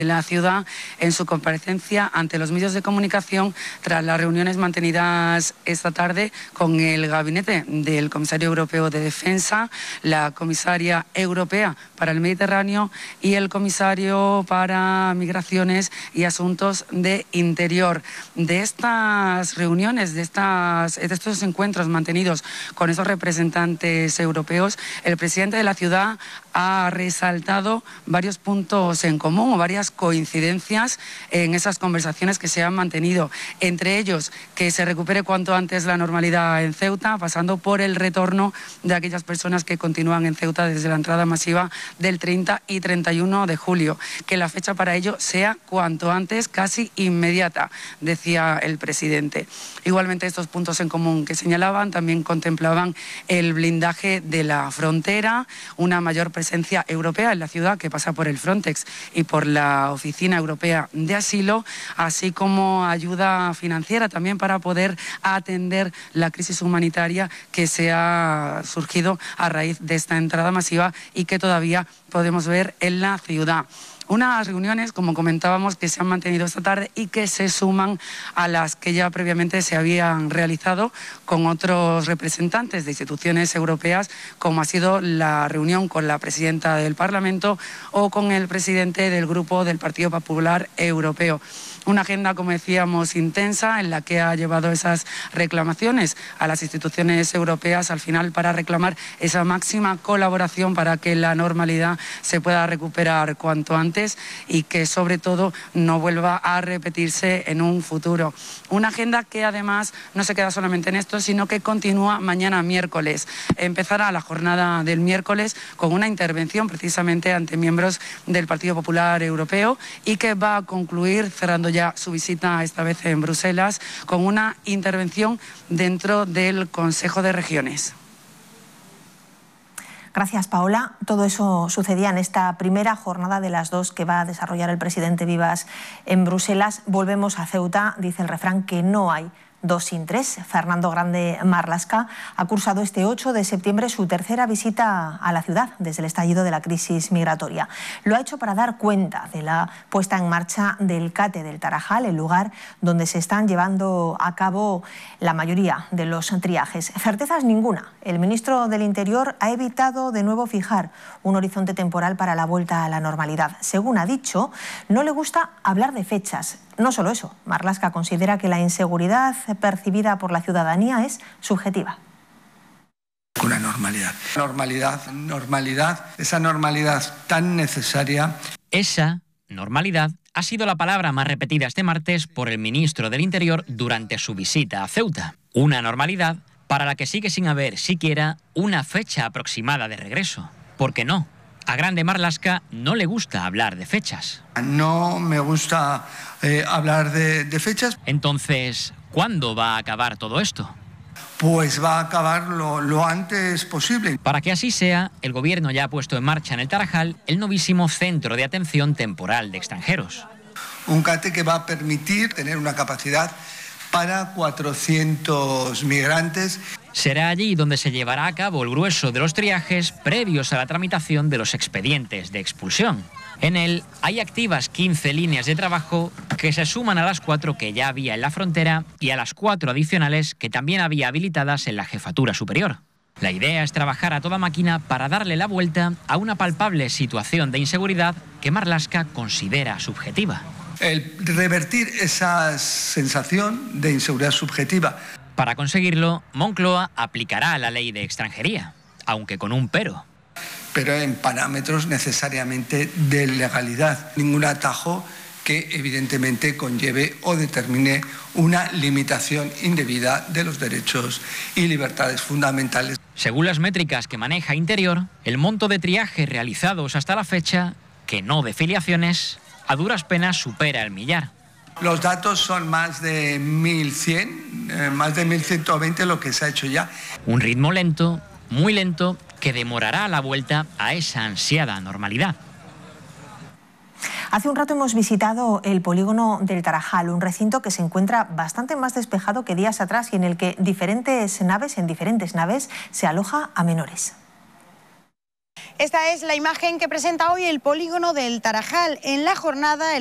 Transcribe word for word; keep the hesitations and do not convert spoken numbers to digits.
la ciudad en su comparecencia ante los medios de comunicación tras las reuniones mantenidas esta tarde con el gabinete del comisario europeo de defensa, la comisaria europea para el Mediterráneo y el comisario para migraciones y asuntos de interior. De estas reuniones, de, estas, de estos encuentros mantenidos con esos representantes europeos, el presidente de la ciudad ha resaltado varios puntos en común o varias coincidencias en esas conversaciones que se han mantenido. Entre ellos, que se recupere cuanto antes la normalidad en Ceuta, pasando por el retorno de aquellas personas que continúan en Ceuta desde la entrada masiva del treinta y treinta y uno de julio. Que la fecha para ello sea cuanto antes, casi inmediata, decía el presidente. Igualmente, estos puntos en común que señalaban también contemplaban el blindaje de la frontera, una mayor presencia europea en la ciudad que pasa por el Frontex y por la Oficina Europea de Asilo, así como ayuda financiera también para poder atender la crisis humanitaria que se ha surgido a raíz de esta entrada masiva y que todavía podemos ver en la ciudad. Unas reuniones, como comentábamos, que se han mantenido esta tarde y que se suman a las que ya previamente se habían realizado con otros representantes de instituciones europeas, como ha sido la reunión con la presidenta del Parlamento o con el presidente del Grupo del Partido Popular Europeo. Una agenda, como decíamos, intensa, en la que ha llevado esas reclamaciones a las instituciones europeas al final para reclamar esa máxima colaboración para que la normalidad se pueda recuperar cuanto antes y que sobre todo no vuelva a repetirse en un futuro. Una agenda que además no se queda solamente en esto, sino que continúa mañana miércoles. Empezará la jornada del miércoles con una intervención precisamente ante miembros del Partido Popular Europeo y que va a concluir cerrando ya su visita esta vez en Bruselas con una intervención dentro del Consejo de Regiones. Gracias, Paola. Todo eso sucedía en esta primera jornada de las dos que va a desarrollar el presidente Vivas en Bruselas. Volvemos a Ceuta. Dice el refrán que no hay dos sin tres. Fernando Grande Marlaska ha cursado este ocho de septiembre su tercera visita a la ciudad desde el estallido de la crisis migratoria. Lo ha hecho para dar cuenta de la puesta en marcha del CATE del Tarajal, el lugar donde se están llevando a cabo la mayoría de los triajes. Certezas ninguna. El ministro del Interior ha evitado de nuevo fijar un horizonte temporal para la vuelta a la normalidad. Según ha dicho, no le gusta hablar de fechas. No solo eso, Marlaska considera que la inseguridad percibida por la ciudadanía es subjetiva. Una normalidad. Normalidad, normalidad, esa normalidad tan necesaria. Esa normalidad ha sido la palabra más repetida este martes por el ministro del Interior durante su visita a Ceuta. Una normalidad para la que sigue sin haber siquiera una fecha aproximada de regreso. ¿Por qué no? A Grande Marlaska no le gusta hablar de fechas. No me gusta eh, hablar de, de fechas. Entonces, ¿cuándo va a acabar todo esto? Pues va a acabar lo, lo antes posible. Para que así sea, el Gobierno ya ha puesto en marcha en el Tarajal el novísimo Centro de Atención Temporal de Extranjeros. Un CATE que va a permitir tener una capacidad para cuatrocientos migrantes. Será allí donde se llevará a cabo el grueso de los triajes previos a la tramitación de los expedientes de expulsión. En él hay activas quince líneas de trabajo que se suman a las cuatro que ya había en la frontera y a las cuatro adicionales que también había habilitadas en la Jefatura Superior. La idea es trabajar a toda máquina para darle la vuelta a una palpable situación de inseguridad que Marlaska considera subjetiva. El revertir esa sensación de inseguridad subjetiva. Para conseguirlo, Moncloa aplicará la ley de extranjería, aunque con un pero. Pero en parámetros necesariamente de legalidad. Ningún atajo que evidentemente conlleve o determine una limitación indebida de los derechos y libertades fundamentales. Según las métricas que maneja Interior, el monto de triajes realizados hasta la fecha, que no de filiaciones, a duras penas supera el millar. Los datos son más de mil cien, eh, más de mil ciento veinte lo que se ha hecho ya. Un ritmo lento, muy lento, que demorará la vuelta a esa ansiada normalidad. Hace un rato hemos visitado el polígono del Tarajal, un recinto que se encuentra bastante más despejado que días atrás y en el que diferentes naves, en diferentes naves se aloja a menores. Esta es la imagen que presenta hoy el polígono del Tarajal. En la jornada, el